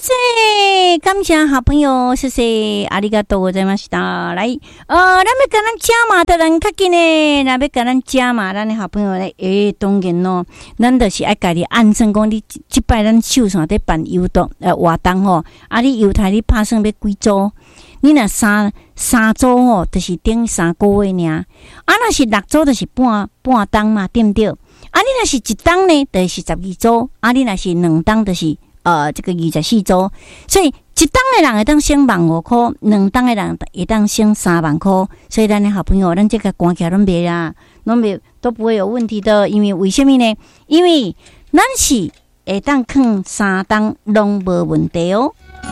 谢，感谢好朋友，谢谢，ありがとうございました。来，咱要跟咱加码的人较紧呢，咱要跟咱加码，咱的好朋友咧，当然咯，咱就是爱家己按算讲，你即摆咱手上在办游动活动吼，你犹太你拍算要几组？你若三组吼，就是顶3个月尔。若是6组，就是半档嘛，对不对？你若是1档呢，就是12组；你若是2档，就是这个24组。所以1档的人会当省15,000块，2档的人会当省3万块。所以咱的好朋友，咱这个关起来拢袂啦，都不会有问题的。因为什么呢？因为咱是会当放3档拢无问题哦。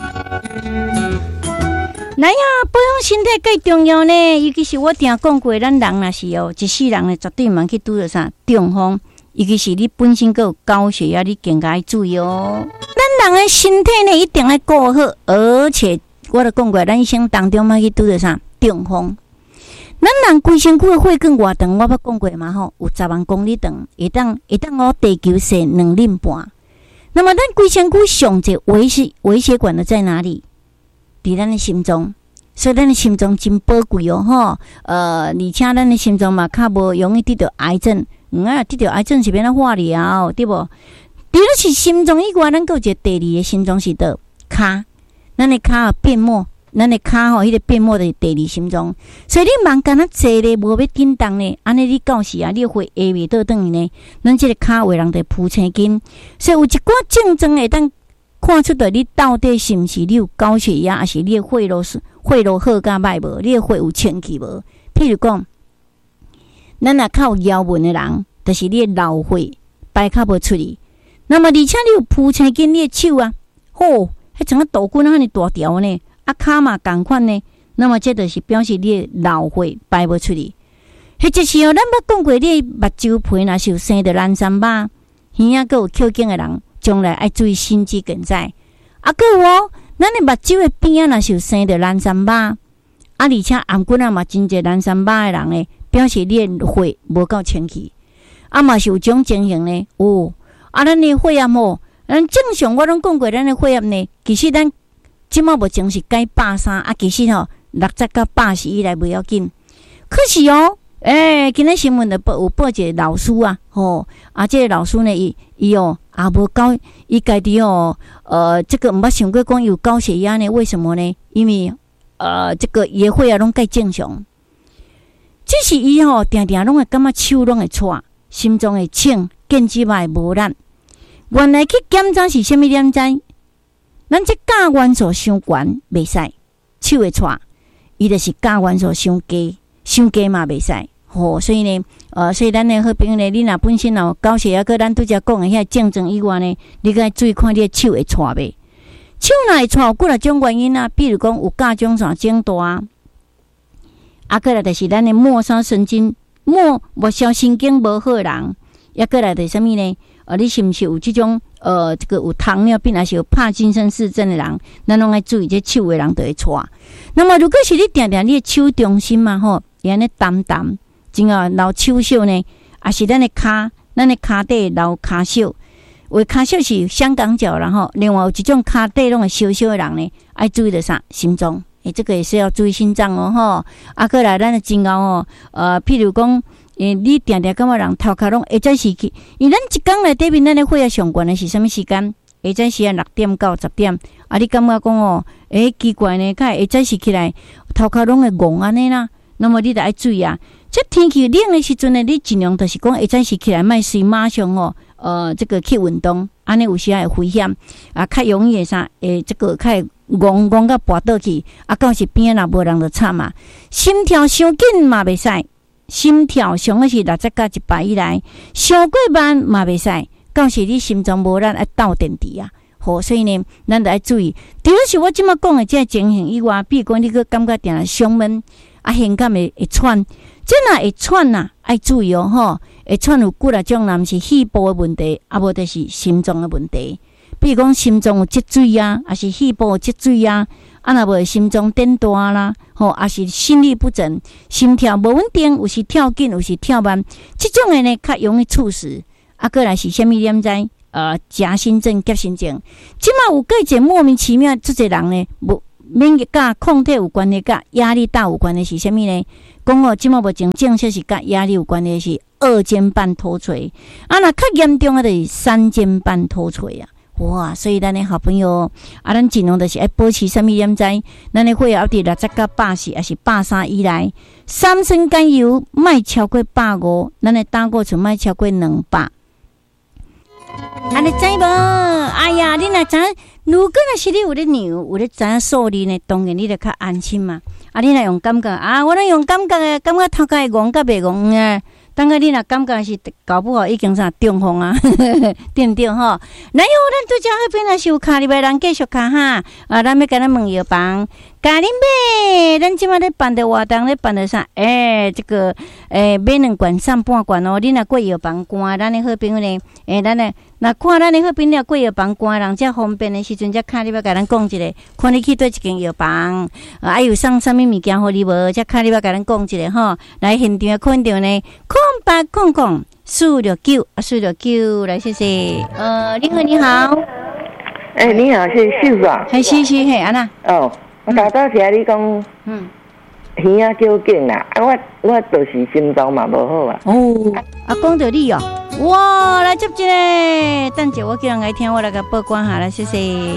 来呀，保养身体最重要呢，尤其是我定讲过，咱人若是一世人呢，绝对毋通去拄着啥中风，尤其是你本身有高血压，你更加要注意哦。咱人的身体呢，一定要顾好，而且我都讲过，咱一生当中莫去拄着啥中风。咱人规身躯的血管偌长，我捌讲过嘛吼，有10万公里长，会当我地球洗2厘半。那么咱规身躯上者微血管的在哪里？伫咱的心脏，所以咱的心脏真宝贵哦，吼。而且咱的心脏嘛，较无容易得到癌症。得到癌症是变哪化疗，对无？除了是心脏以外，咱还有一个第2个心脏是倒骹，咱的骹变末，咱的骹吼，迄个变末的第2心脏。所以你忙干那坐咧，无要紧动呢，安尼你到时你会下袂倒转去呢，咱这个骹为人得铺青筋，所以有一寡症状会当看出到你到底是毋是你有高血压，还是你的血路好甲歹无？你的血有清气无？譬如讲，咱若较有腰纹的人，就是你的老血排较无出去。那么而且你有铺青筋，你的手啊，迄像个豆棍安尼大条呢，骹嘛同款呢。那么这就是表示你的老血排无出去。或者是咱捌讲过，你的目睭皮若是有生着蓝三疤，耳仔阁有扣颈的人。将来爱注意心肌梗塞，还有咱的目睭的边若是有生着蓝三疤，而且颔骨嘛真侪蓝三疤的人呢，表示你的血无够清气，嘛是有种情形呢。咱的血压咱正常我拢讲过，咱的血压呢，其实咱即马目前是改130，其实60到80以内袂要紧。可是今日新闻就有报一个老师啊，这个老师呢，伊无高，伊家己这个毋捌想过讲有高血压呢？为什么呢？因为这个伊的血压拢介正常，只是伊定定拢会感觉手拢会颤，心脏会请，腱子嘛会无力。原来去检查是啥物点知？咱这钾元素伤悬袂使，手会颤，伊就是钾元素伤低嘛袂使。所以呢，所以咱的好朋友呢，你若本身高血压，咱拄则讲的遐症状以外呢，你该注意看你的手会颤袂？手若会颤，有几种原因啊，比如讲有甲状腺肿大，过来就是咱的末梢神经、末梢神经无好的人，过来就是啥物呢？你是毋是有这种这个有糖尿病，还是有帕金森氏症的人，咱拢爱注意，这手的人就会颤。那么如果是你定定你的手中心嘛，伊安尼淡。真留手小呢，也是咱的骹底留骹小，为骹小是香港脚，然后另外有一种骹底拢会小小的人呢，爱注意的啥？心脏，这个也是要注意心脏哦，过来咱的真后譬如讲，你定定感觉人头壳拢下早时去，因为咱一天内底面咱的血压上悬的是什么时间？下早时6点到10点，你感觉讲奇怪呢？下早时起来头壳拢会戆安尼啦，那么你就爱注意啊。这天气冷的时阵呢，你尽量就是讲下早时起来，莫随马上这个去运动，安尼有时会危险较容易这个较戆到跋倒去，到时边若无人就惨啊。心跳伤紧嘛袂使，心跳上个是60到100以内，伤过慢嘛袂使，到时你心脏无力爱斗电池啊。所以呢，咱就要注意。除了是我即马讲的这情形以外，比如讲你个感觉定伤闷胸感会喘。这若会喘啊，爱注意会喘有几种，若毋是肺部的问题，无就是心脏的问题。比如讲心脏有积水啊，还是肺部有积水啊，若无心脏变大啦，还是心律不整，心跳无稳定，有时跳紧，有时跳慢，这种的呢较容易猝死。过来是啥物点知？ 夹心症、急心症。即马有个一个莫名其妙，这些人呢，免疫甲抗体有关的，甲压力大有关的是啥物呢？讲哦，即马目前正式是甲压力有关的是2尖瓣脱垂，啊，那较严重的就是3尖瓣脱垂啊。哇！所以咱的好朋友咱尽量就是要保持什么点在，咱的血压伫60到80，还是83以内。三酸甘油莫超过150，咱的胆固醇莫超过200。你知无？哎呀，你若知，如果若是你有咧牛，有咧知影数字呢，当然你就较安心嘛。你若用感觉我若用感觉诶，感觉头壳会戆甲袂戆诶。当个你若感觉是搞不好已经啥中风啊，对不对吼？然后咱拄则迄边若是有卡入来人继续卡哈，咱要甲咱问药房，咖喱妹，咱即马咧办的活动咧办的啥？这个买2罐送半罐哦。你若过药房关，咱的好朋友呢，咱的若看咱的好朋友过药房关，人遮方便的时阵，则卡入来甲咱讲一下，看你去对一间药房，有送啥物物件互你无？则卡入来甲咱讲一下吼。来现场看到呢，0800-469-469，来谢谢。你好，你好。 你好，是秀吧？ 是，嘿，安娜。 哦，我头拄听你讲，耳仔叫紧啦，我就是心脏嘛无好啊。 讲到你哦，哇，来接一个，等者我叫人来听，我来甲报关下来，谢谢。